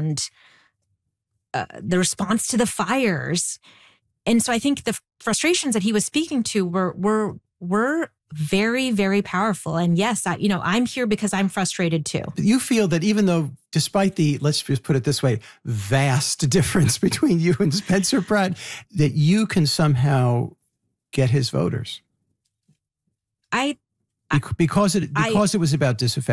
and the response to the fires. And so I think the frustrations that he was speaking to were very, very powerful. And yes, I'm here because I'm frustrated too. You feel that even though, despite the, let's just put it this way, vast difference between you and Spencer Pratt, that you can somehow get his voters? Because it was about disaffection.